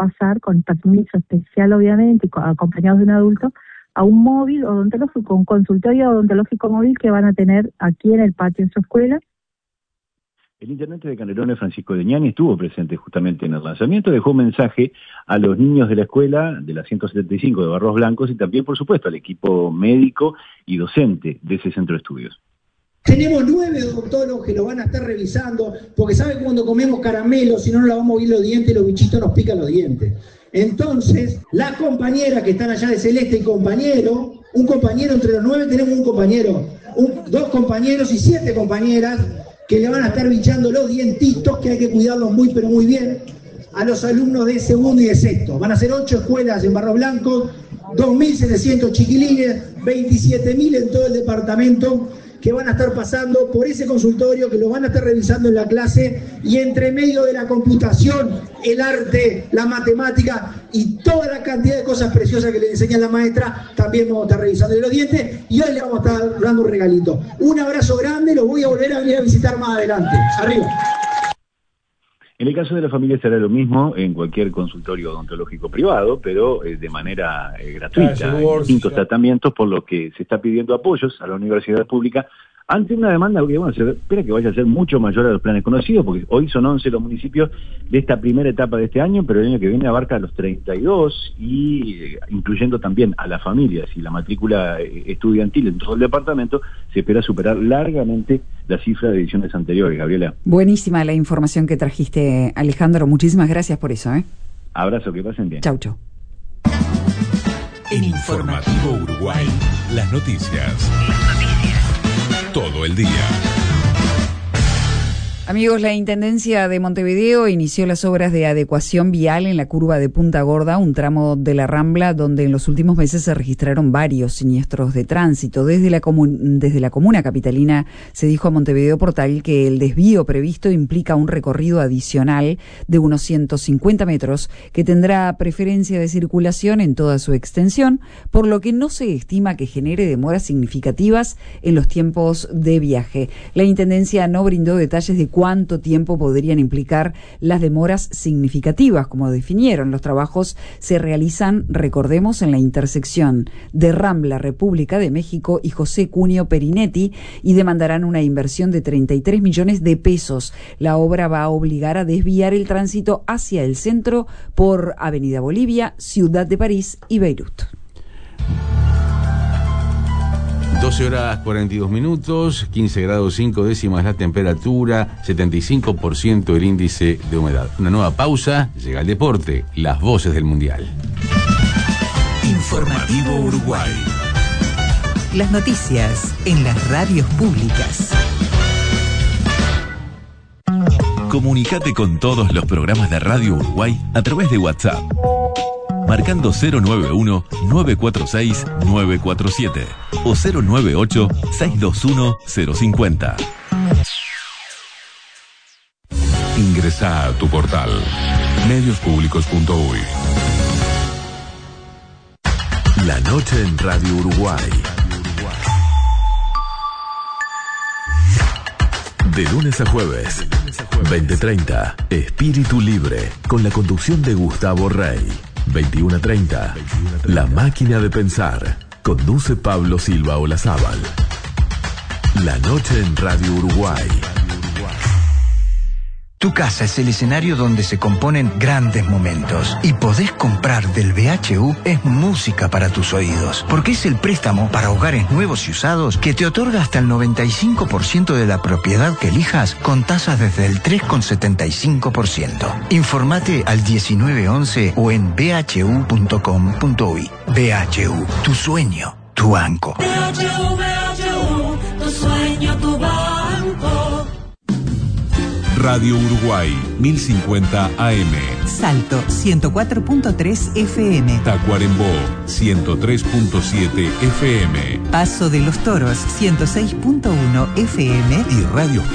pasar con permiso especial, obviamente, y acompañados de un adulto, a un móvil odontológico, un consultorio odontológico móvil que van a tener aquí en el patio de su escuela. El intendente de Canelones, Francisco Deñani, estuvo presente justamente en el lanzamiento, dejó un mensaje a los niños de la escuela de la 175 de Barros Blancos y también, por supuesto, al equipo médico y docente de ese centro de estudios. Tenemos 9 odontólogos que lo van a estar revisando, porque saben que cuando comemos caramelos, si no nos lavamos bien los dientes, los bichitos nos pican los dientes. Entonces, las compañeras que están allá de Celeste y compañero, un compañero entre los 9 tenemos un compañero, 2 compañeros y 7 compañeras que le van a estar bichando los dientitos, que hay que cuidarlos muy pero muy bien, a los alumnos de segundo y de sexto. Van a ser 8 escuelas en Barros Blancos, 2.700 chiquilines, 27.000 en todo el departamento, que van a estar pasando por ese consultorio, que lo van a estar revisando en la clase, y entre medio de la computación, el arte, la matemática y toda la cantidad de cosas preciosas que le enseña la maestra, también vamos a estar revisando los dientes, y hoy le vamos a estar dando un regalito. Un abrazo grande, los voy a volver a venir a visitar más adelante. Arriba. En el caso de la familia será lo mismo en cualquier consultorio odontológico privado, pero de manera gratuita, en distintos tratamientos, por lo que se está pidiendo apoyos a la universidad pública ante una demanda que, bueno, se espera que vaya a ser mucho mayor a los planes conocidos, porque hoy son 11 los municipios de esta primera etapa de este año, pero el año que viene abarca a los 32, y incluyendo también a las familias y la matrícula estudiantil en todo el departamento, se espera superar largamente la cifra de ediciones anteriores. Gabriela. Buenísima la información que trajiste, Alejandro. Muchísimas gracias por eso. Abrazo, que pasen bien. Chau, chau. En Informativo Uruguay, las noticias. Todo el día. Amigos, la Intendencia de Montevideo inició las obras de adecuación vial en la curva de Punta Gorda, un tramo de la Rambla donde en los últimos meses se registraron varios siniestros de tránsito. Desde la comuna capitalina se dijo a Montevideo Portal que el desvío previsto implica un recorrido adicional de unos 150 metros que tendrá preferencia de circulación en toda su extensión, por lo que no se estima que genere demoras significativas en los tiempos de viaje. La Intendencia no brindó detalles de cuánto tiempo podrían implicar las demoras significativas, como definieron. Los trabajos se realizan, recordemos, en la intersección de Rambla, República de México y José Cunio Perinetti, y demandarán una inversión de 33 millones de pesos. La obra va a obligar a desviar el tránsito hacia el centro por Avenida Bolivia, Ciudad de París y Beirut. 12 horas 42 minutos, 15 grados 5 décimas la temperatura, 75% el índice de humedad. Una nueva pausa, llega el deporte, las voces del Mundial. Informativo Uruguay. Las noticias en las radios públicas. Comunicate con todos los programas de Radio Uruguay a través de WhatsApp. Marcando 091-946-947 o 098-621-050. Ingresá a tu portal mediospublicos.uy. La noche en Radio Uruguay. De lunes a jueves, 20:30, Espíritu Libre, con la conducción de Gustavo Rey. 21:30, La Máquina de Pensar, conduce Pablo Silva Olazábal. La noche en Radio Uruguay. Tu casa es el escenario donde se componen grandes momentos. Y podés comprar del BHU es música para tus oídos. Porque es el préstamo para hogares nuevos y usados que te otorga hasta el 95% de la propiedad que elijas con tasas desde el 3,75%. Informate al 1911 o en bhu.com.uy. BHU, tu sueño, tu banco. BHU, tu sueño, tu banco. Radio Uruguay, 1050 AM. Salto, 104.3 FM. Tacuarembó, 103.7 FM. Paso de los Toros, 106.1 FM. Y radios